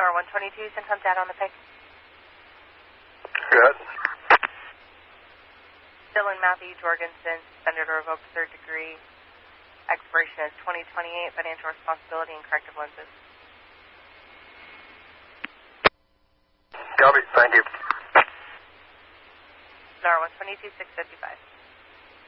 NAR 122, send some data on the pick. Good. Dylan Matthew Jorgensen, suspended or revoked third degree. Expiration is 2028, financial responsibility and corrective lenses. Copy, thank you. NAR 122, 655.